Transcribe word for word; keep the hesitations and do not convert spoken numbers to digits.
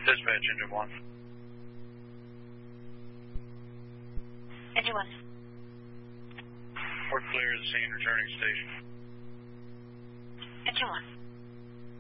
Dispatch, engine one. Engine one. We're clear of the scene, returning to station. Engine one.